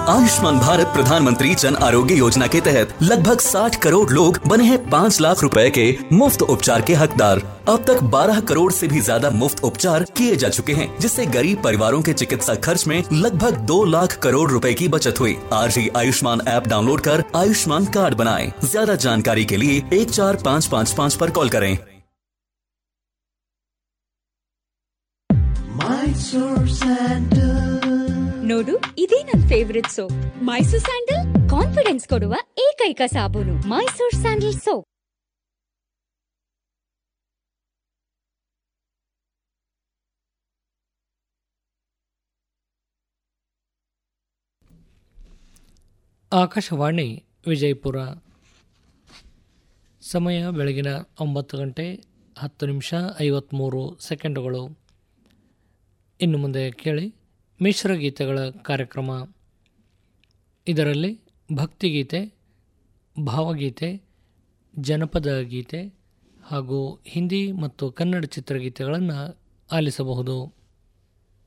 आयुष्मान भारत प्रधानमंत्री जन आरोग्य योजना के तहत लगभग 60 करोड़ लोग बने हैं 5 लाख रुपए के मुफ्त उपचार के हकदार। अब तक 12 करोड़ से भी ज्यादा मुफ्त उपचार किए जा चुके हैं, जिससे गरीब परिवारों के चिकित्सा खर्च में लगभग 2 लाख करोड़ रुपए की बचत हुई। आज ही आयुष्मान ऐप डाउनलोड कर आयुष्मान कार्ड बनाएं। ज्यादा जानकारी के लिए 14555 पर कॉल करें। ನೋಡು, ಇದೇ ನನ್ favourite soap. Mysore sandal confidence ಕೊಡುವ ಏಕೈಕ ಸಾಬೂನು. Mysore sandal soap. ಆಕಾಶವಾಣಿ ವಿಜಯಪುರ. ಸಮಯ ಬೆಳಗಿನ 9:10 ಇನ್ನು ಮುಂದೆ ಕೇಳಿ ಮಿಶ್ರಗೀತೆಗಳ ಕಾರ್ಯಕ್ರಮ. ಇದರಲ್ಲಿ ಭಕ್ತಿಗೀತೆ, ಭಾವಗೀತೆ, ಜನಪದ ಗೀತೆ ಹಾಗೂ ಹಿಂದಿ ಮತ್ತು ಕನ್ನಡ ಚಿತ್ರಗೀತೆಗಳನ್ನು ಆಲಿಸಬಹುದು.